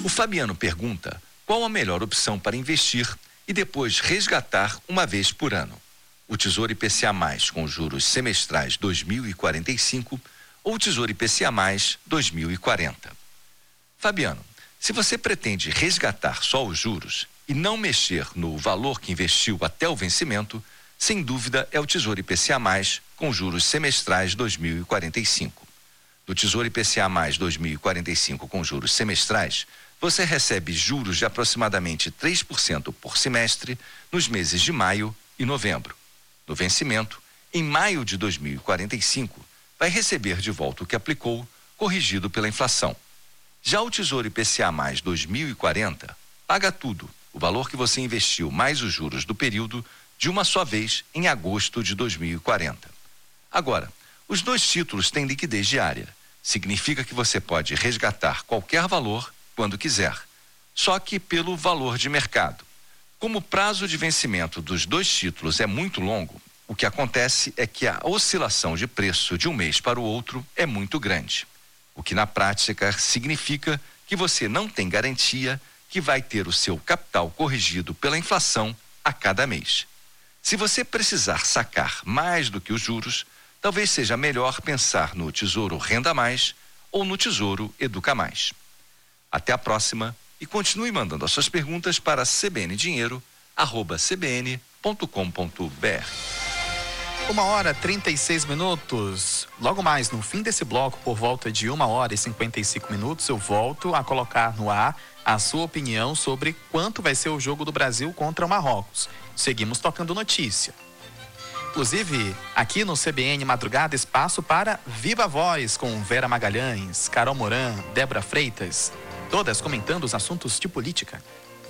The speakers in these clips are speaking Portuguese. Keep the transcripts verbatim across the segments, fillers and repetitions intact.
O Fabiano pergunta qual a melhor opção para investir e depois resgatar uma vez por ano. O Tesouro I P C A mais, com juros semestrais dois mil e quarenta e cinco ou o Tesouro I P C A mais dois mil e quarenta. Fabiano, se você pretende resgatar só os juros e não mexer no valor que investiu até o vencimento, sem dúvida é o Tesouro I P C A mais, com juros semestrais dois mil e quarenta e cinco. Do Tesouro I P C A mais dois mil e quarenta e cinco com juros semestrais, você recebe juros de aproximadamente três por cento por semestre nos meses de maio e novembro. No vencimento, em maio de dois mil e quarenta e cinco, vai receber de volta o que aplicou, corrigido pela inflação. Já o Tesouro I P C A mais dois mil e quarenta, paga tudo, o valor que você investiu mais os juros do período, de uma só vez em agosto de dois mil e quarenta. Agora, os dois títulos têm liquidez diária. Significa que você pode resgatar qualquer valor quando quiser, só que pelo valor de mercado. Como o prazo de vencimento dos dois títulos é muito longo, o que acontece é que a oscilação de preço de um mês para o outro é muito grande, o que na prática significa que você não tem garantia que vai ter o seu capital corrigido pela inflação a cada mês. Se você precisar sacar mais do que os juros, talvez seja melhor pensar no Tesouro Renda Mais ou no Tesouro Educa Mais. Até a próxima e continue mandando as suas perguntas para cbndinheiro arroba c b n ponto com ponto b r. Uma hora e trinta e seis minutos. Logo mais, no fim desse bloco, por volta de uma hora e cinquenta e cinco minutos, eu volto a colocar no ar a sua opinião sobre quanto vai ser o jogo do Brasil contra o Marrocos. Seguimos tocando notícia. Inclusive, aqui no C B N Madrugada, espaço para Viva Voz, com Vera Magalhães, Carol Moran, Débora Freitas, todas comentando os assuntos de política.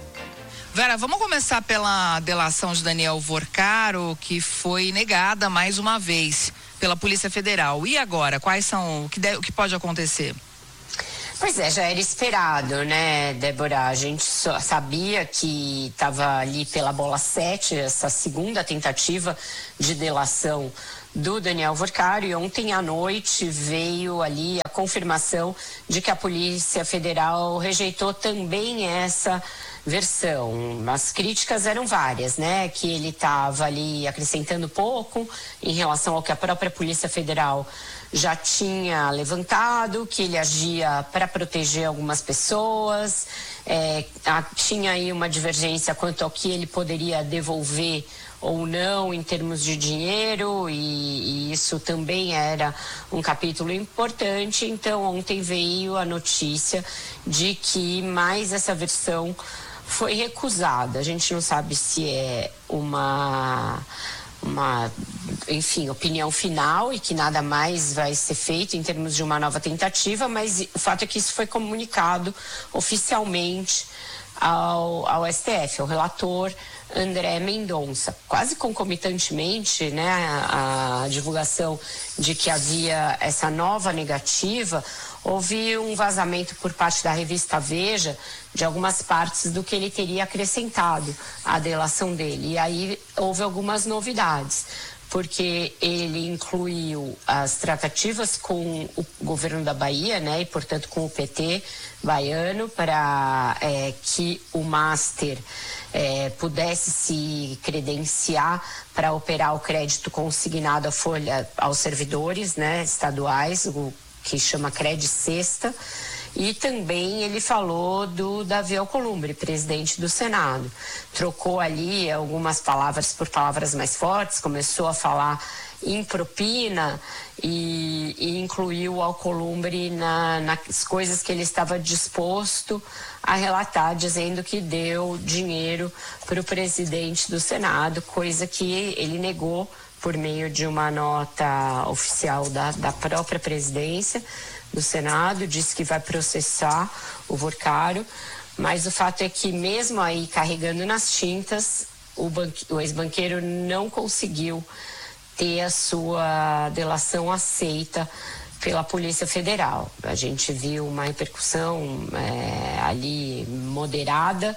Vera, vamos começar pela delação de Daniel Vorcaro, que foi negada mais uma vez pela Polícia Federal. E agora, quais são, o que, deve, o que pode acontecer? Pois é, já era esperado, né, Débora? A gente só sabia que estava ali pela bola sete, essa segunda tentativa de delação do Daniel Vorcaro, e ontem à noite veio ali a confirmação de que a Polícia Federal rejeitou também essa versão. As críticas eram várias, né? Que ele estava ali acrescentando pouco em relação ao que a própria Polícia Federal já tinha levantado, que ele agia para proteger algumas pessoas, é, a, tinha aí uma divergência quanto ao que ele poderia devolver ou não em termos de dinheiro, e, e isso também era um capítulo importante. Então ontem veio a notícia de que mais essa versão foi recusada. A gente não sabe se é uma uma, enfim, opinião final e que nada mais vai ser feito em termos de uma nova tentativa, mas o fato é que isso foi comunicado oficialmente ao, ao S T F, ao relator André Mendonça. Quase concomitantemente, né, a, a divulgação de que havia essa nova negativa, houve um vazamento por parte da revista Veja de algumas partes do que ele teria acrescentado à delação dele. E aí houve algumas novidades, porque ele incluiu as tratativas com o governo da Bahia, né, e portanto com o P T baiano, para é, que o Master é, pudesse se credenciar para operar o crédito consignado à folha aos servidores, né, estaduais, o que chama Cred Sexta. E também ele falou do Davi Alcolumbre, presidente do Senado. Trocou ali algumas palavras por palavras mais fortes, começou a falar em propina e, e incluiu o Alcolumbre na, nas coisas que ele estava disposto a relatar, dizendo que deu dinheiro para o presidente do Senado, coisa que ele negou por meio de uma nota oficial da, da própria presidência do Senado. Disse que vai processar o Vorcaro, mas o fato é que mesmo aí carregando nas tintas, o, banque, o ex-banqueiro não conseguiu ter a sua delação aceita pela Polícia Federal. A gente viu uma repercussão é, ali moderada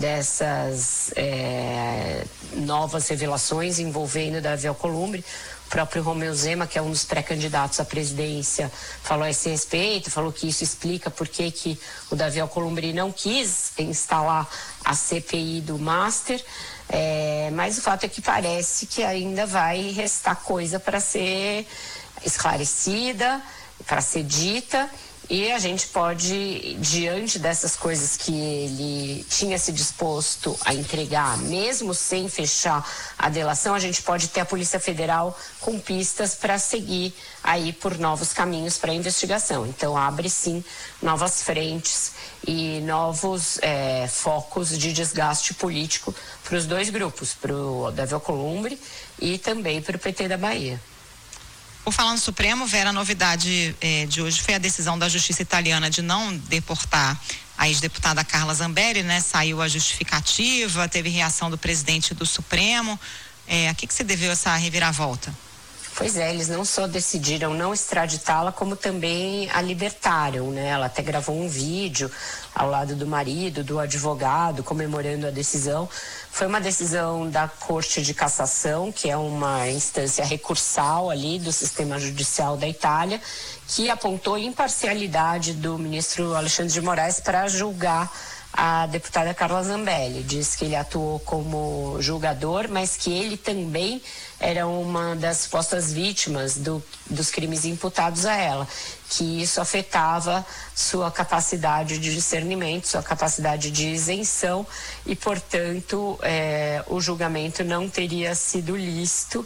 dessas é, novas revelações envolvendo Davi Alcolumbre. O próprio Romeu Zema, que é um dos pré-candidatos à presidência, falou a esse respeito, falou que isso explica por que que o Davi Alcolumbre não quis instalar a C P I do Master, é, mas o fato é que parece que ainda vai restar coisa para ser esclarecida, para ser dita, e a gente pode, diante dessas coisas que ele tinha se disposto a entregar, mesmo sem fechar a delação, a gente pode ter a Polícia Federal com pistas para seguir aí por novos caminhos para a investigação. Então abre sim novas frentes e novos é, focos de desgaste político para os dois grupos, para o Davi Alcolumbre e também para o P T da Bahia. Por falar no Supremo, Vera, a novidade eh, de hoje foi a decisão da Justiça italiana de não deportar a ex-deputada Carla Zambelli, né? Saiu a justificativa, teve reação do presidente do Supremo. Eh, a que que se deveu essa reviravolta? Pois é, eles não só decidiram não extraditá-la, como também a libertaram, né? Ela até gravou um vídeo ao lado do marido, do advogado, comemorando a decisão. Foi uma decisão da Corte de Cassação, que é uma instância recursal ali do sistema judicial da Itália, que apontou imparcialidade do ministro Alexandre de Moraes para julgar a deputada Carla Zambelli. Diz que ele atuou como julgador, mas que ele também era uma das supostas vítimas do, dos crimes imputados a ela, que isso afetava sua capacidade de discernimento, sua capacidade de isenção e, portanto, é, o julgamento não teria sido lícito.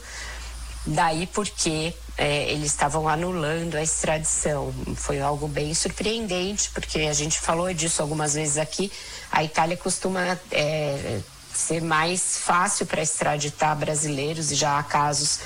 Daí porque é, eles estavam anulando a extradição. Foi algo bem surpreendente, porque a gente falou disso algumas vezes aqui. A Itália costuma é, ser mais fácil para extraditar brasileiros e já há casos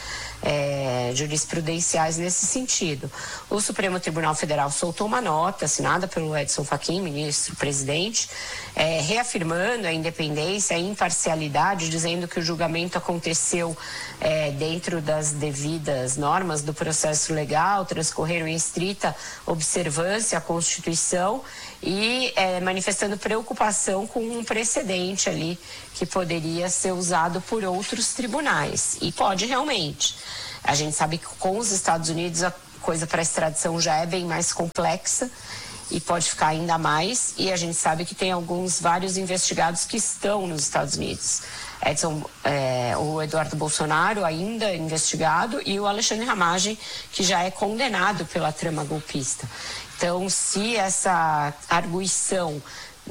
é, jurisprudenciais nesse sentido. O Supremo Tribunal Federal soltou uma nota assinada pelo Edson Fachin, ministro-presidente, é, reafirmando a independência, a imparcialidade, dizendo que o julgamento aconteceu é, dentro das devidas normas do processo legal, transcorreram em estrita observância à Constituição e é, manifestando preocupação com um precedente ali que poderia ser usado por outros tribunais. E pode realmente. A gente sabe que com os Estados Unidos a coisa para extradição já é bem mais complexa e pode ficar ainda mais. E a gente sabe que tem alguns, vários investigados que estão nos Estados Unidos. Edson, é, o Eduardo Bolsonaro ainda investigado e o Alexandre Ramagem, que já é condenado pela trama golpista. Então, se essa arguição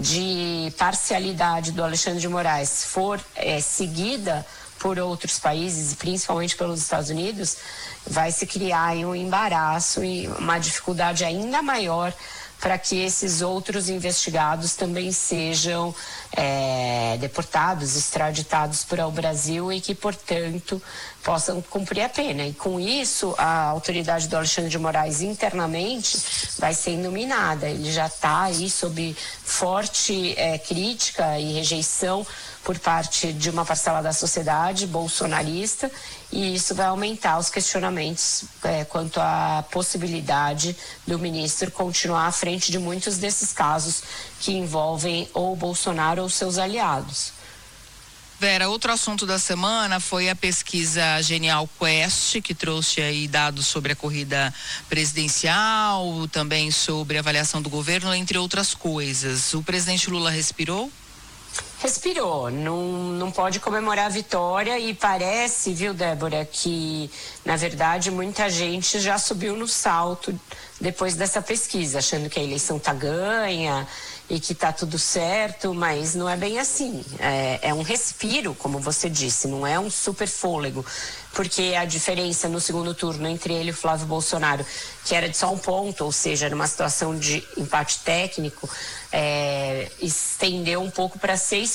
de parcialidade do Alexandre de Moraes for é, seguida por outros países, principalmente pelos Estados Unidos, vai se criar aí um embaraço e uma dificuldade ainda maior para que esses outros investigados também sejam é, deportados, extraditados para o Brasil e que, portanto, possam cumprir a pena. E com isso, a autoridade do Alexandre de Moraes internamente vai sendo minada. Ele já está aí sob forte é, crítica e rejeição por parte de uma parcela da sociedade bolsonarista, e isso vai aumentar os questionamentos é, quanto à possibilidade do ministro continuar à frente de muitos desses casos que envolvem ou Bolsonaro ou seus aliados. Vera, outro assunto da semana foi a pesquisa Genial Quest, que trouxe aí dados sobre a corrida presidencial, também sobre a avaliação do governo, entre outras coisas. O presidente Lula respirou? Respirou, não, não pode comemorar a vitória e parece, viu, Débora, que na verdade muita gente já subiu no salto depois dessa pesquisa, achando que a eleição tá ganha e que tá tudo certo, mas não é bem assim. É, é um respiro, como você disse, não é um super fôlego, porque a diferença no segundo turno entre ele e o Flávio Bolsonaro, que era de só um ponto, ou seja, numa situação de empate técnico, é, estendeu um pouco para seis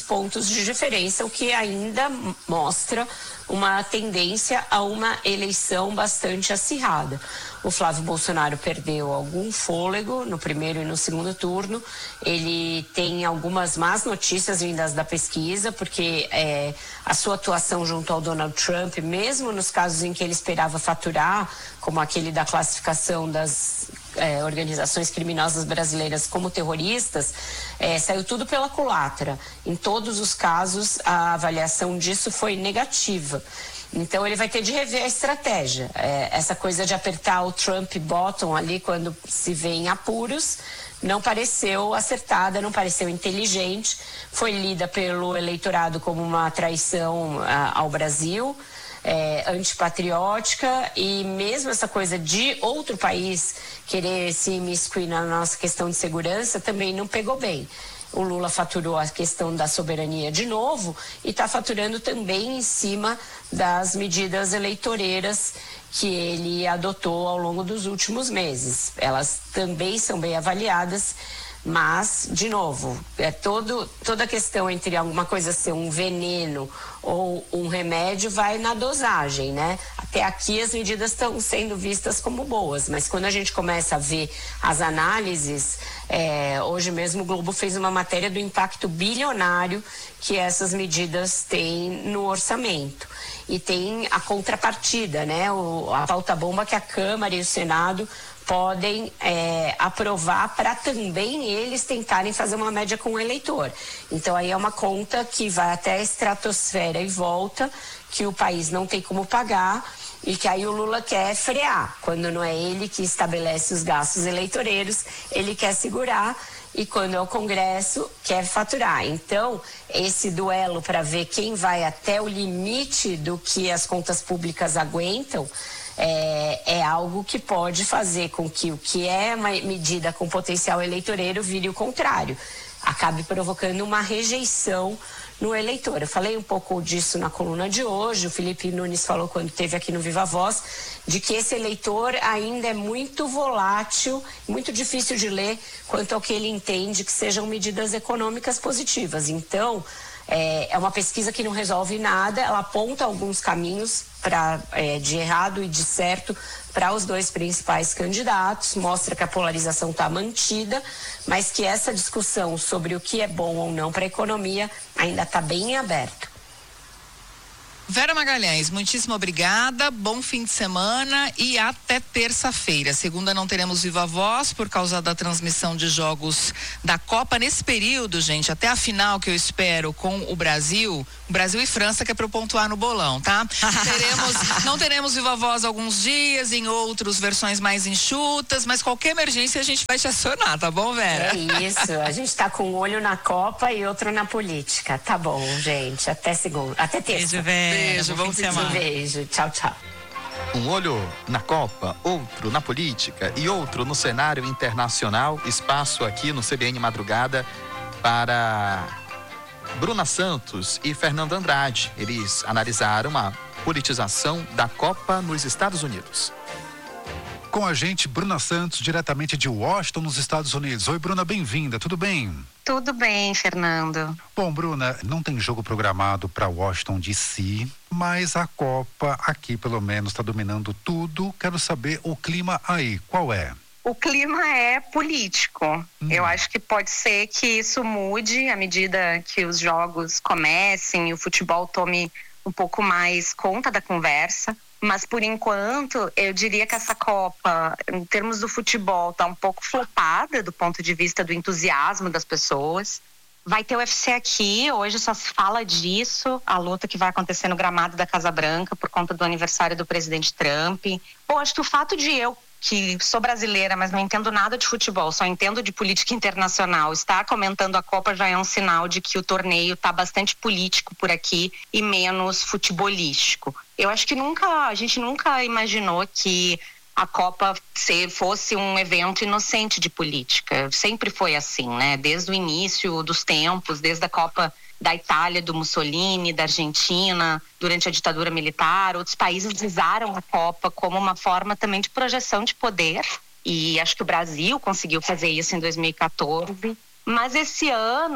pontos de diferença, o que ainda mostra uma tendência a uma eleição bastante acirrada. O Flávio Bolsonaro perdeu algum fôlego no primeiro e no segundo turno. Ele tem algumas más notícias vindas da pesquisa, porque é, a sua atuação junto ao Donald Trump, mesmo nos casos em que ele esperava faturar, como aquele da classificação das é, organizações criminosas brasileiras como terroristas, é, saiu tudo pela culatra. Em todos os casos, a avaliação disso foi negativa. Então ele vai ter de rever a estratégia. É, essa coisa de apertar o Trump bottom ali quando se vê em apuros não pareceu acertada, não pareceu inteligente. Foi lida pelo eleitorado como uma traição a, ao Brasil, é, antipatriótica, e mesmo essa coisa de outro país querer se imiscuir na nossa questão de segurança também não pegou bem. O Lula faturou a questão da soberania de novo e está faturando também em cima das medidas eleitoreiras que ele adotou ao longo dos últimos meses. Elas também são bem avaliadas, mas, de novo, é todo, toda a questão entre alguma coisa ser um veneno ou um remédio vai na dosagem, né? Até aqui as medidas estão sendo vistas como boas, mas quando a gente começa a ver as análises, é, hoje mesmo o Globo fez uma matéria do impacto bilionário que essas medidas têm no orçamento. E tem a contrapartida, né? O, a pauta-bomba que a Câmara e o Senado podem é, aprovar para também eles tentarem fazer uma média com o eleitor. Então aí é uma conta que vai até a estratosfera e volta, que o país não tem como pagar e que aí o Lula quer frear. Quando não é ele que estabelece os gastos eleitoreiros, ele quer segurar, e quando é o Congresso, quer faturar. Então, esse duelo para ver quem vai até o limite do que as contas públicas aguentam é, é algo que pode fazer com que o que é uma medida com potencial eleitoreiro vire o contrário. Acabe provocando uma rejeição no eleitor. Eu falei um pouco disso na coluna de hoje, o Felipe Nunes falou quando esteve aqui no Viva Voz, de que esse eleitor ainda é muito volátil, muito difícil de ler quanto ao que ele entende que sejam medidas econômicas positivas. Então, é, é uma pesquisa que não resolve nada, ela aponta alguns caminhos pra, é, de errado e de certo para os dois principais candidatos, mostra que a polarização está mantida, mas que essa discussão sobre o que é bom ou não para a economia ainda está bem aberta. Vera Magalhães, muitíssimo obrigada, bom fim de semana e até terça-feira. Segunda não teremos Viva Voz por causa da transmissão de jogos da Copa. Nesse período, gente, até a final que eu espero com o Brasil, Brasil e França, que é para eu pontuar no bolão, tá? teremos, não teremos Viva Voz alguns dias, em outros versões mais enxutas, mas qualquer emergência a gente vai te acionar, tá bom, Vera? É isso, a gente tá com um olho na Copa e outro na política. Tá bom, gente, até segunda, até terça. Beijo, Vera. Beijo, bom semana. Beijo, tchau, tchau. Um olho na Copa, outro na política e outro no cenário internacional. Espaço aqui no C B N Madrugada para Bruna Santos e Fernando Andrade. Eles analisaram a politização da Copa nos Estados Unidos. Com a gente, Bruna Santos, diretamente de Washington, nos Estados Unidos. Oi, Bruna, bem-vinda, tudo bem? Tudo bem, Fernando. Bom, Bruna, não tem jogo programado para Washington D C, mas a Copa aqui, pelo menos, está dominando tudo. Quero saber o clima aí, qual é? O clima é político. Hum. Eu acho que pode ser que isso mude à medida que os jogos comecem e o futebol tome um pouco mais conta da conversa. Mas, por enquanto, eu diria que essa Copa, em termos do futebol, está um pouco flopada do ponto de vista do entusiasmo das pessoas. Vai ter o U F C aqui, hoje só se fala disso, a luta que vai acontecer no gramado da Casa Branca por conta do aniversário do presidente Trump. Pô, acho que o fato de eu, que sou brasileira, mas não entendo nada de futebol, só entendo de política internacional, estar comentando a Copa já é um sinal de que o torneio está bastante político por aqui e menos futebolístico. Eu acho que nunca, a gente nunca imaginou que a Copa ser, fosse um evento inocente de política. Sempre foi assim, né? Desde o início dos tempos, desde a Copa da Itália, do Mussolini, da Argentina, durante a ditadura militar. Outros países usaram a Copa como uma forma também de projeção de poder. E acho que o Brasil conseguiu fazer isso em dois mil e quatorze. Mas esse ano,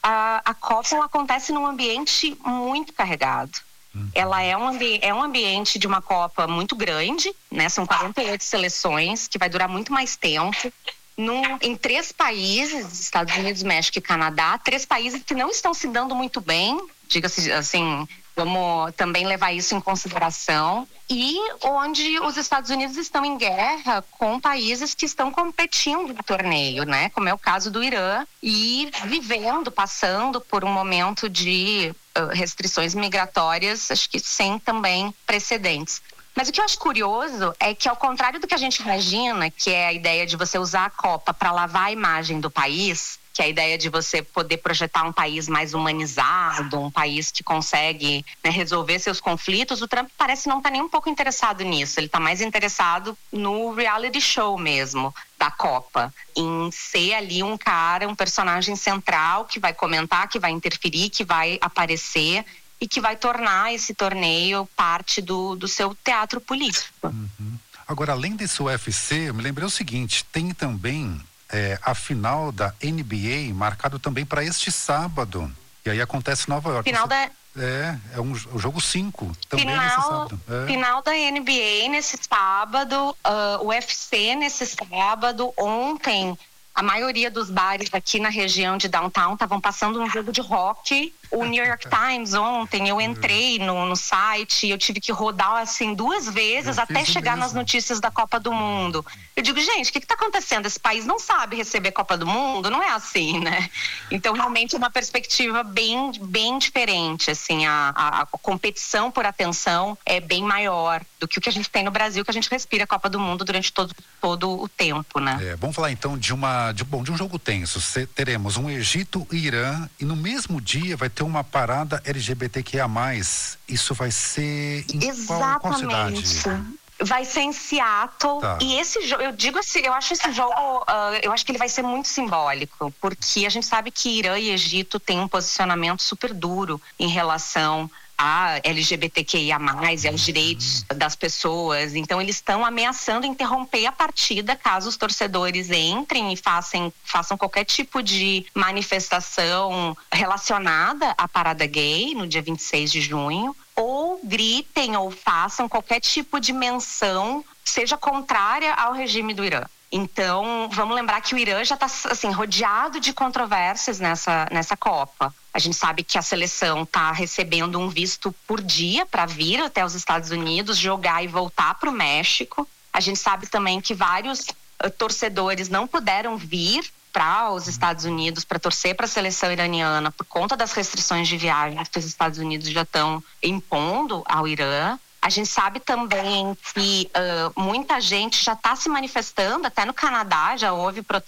a, a Copa ela acontece num ambiente muito carregado. Uhum. Ela é um, ambi- é um ambiente de uma Copa muito grande, né? São quarenta e oito seleções, que vai durar muito mais tempo. Num, em três países, Estados Unidos, México e Canadá, três países que não estão se dando muito bem, diga-se assim, vamos também levar isso em consideração, e onde os Estados Unidos estão em guerra com países que estão competindo no torneio, né? Como é o caso do Irã, e vivendo, passando por um momento de uh, restrições migratórias, acho que sem também precedentes. Mas o que eu acho curioso é que, ao contrário do que a gente imagina, que é a ideia de você usar a Copa para lavar a imagem do país, que é a ideia de você poder projetar um país mais humanizado, um país que consegue, né, resolver seus conflitos, o Trump parece não estar nem um pouco interessado nisso. Ele está mais interessado no reality show mesmo da Copa, em ser ali um cara, um personagem central que vai comentar, que vai interferir, que vai aparecer e que vai tornar esse torneio parte do, do seu teatro político. Uhum. Agora, além desse U F C, eu me lembrei o seguinte, tem também é, a final da N B A marcado também para este sábado. E aí acontece em Nova York. Final da... É, é um, o jogo cinco, também final, nesse sábado. É. Final da N B A nesse sábado, uh, U F C nesse sábado. Ontem, a maioria dos bares aqui na região de downtown estavam passando um jogo de rock. O New York Times ontem, eu entrei no, no site, eu tive que rodar assim duas vezes eu até chegar mesmo. Nas notícias da Copa do Mundo. Eu digo, gente, o que está acontecendo? Esse país não sabe receber Copa do Mundo? Não é assim, né? Então, realmente é uma perspectiva bem, bem diferente, assim, a, a, a competição por atenção é bem maior do que o que a gente tem no Brasil, que a gente respira a Copa do Mundo durante todo, todo o tempo, né? É, vamos falar então de uma, de, bom, de um jogo tenso. Cê, teremos um Egito e Irã, e no mesmo dia vai ter uma parada L G B T Q I A mais. Isso vai ser em Exatamente. Qual, qual cidade? Vai ser em Seattle. Tá. E esse jogo, eu digo assim, eu acho esse jogo, uh, eu acho que ele vai ser muito simbólico, porque a gente sabe que Irã e Egito têm um posicionamento super duro em relação a L G B T Q I A mais, e aos direitos das pessoas. Então eles estão ameaçando interromper a partida caso os torcedores entrem e façam, façam qualquer tipo de manifestação relacionada à parada gay no dia vinte e seis de junho, ou gritem ou façam qualquer tipo de menção seja contrária ao regime do Irã. Então, vamos lembrar que o Irã já está assim, rodeado de controvérsias nessa, nessa Copa. A gente sabe que a seleção está recebendo um visto por dia para vir até os Estados Unidos, jogar e voltar para o México. A gente sabe também que vários uh, torcedores não puderam vir para os Estados Unidos para torcer para a seleção iraniana por conta das restrições de viagem que os Estados Unidos já estão impondo ao Irã. A gente sabe também que uh, muita gente já está se manifestando, até no Canadá já houve protestos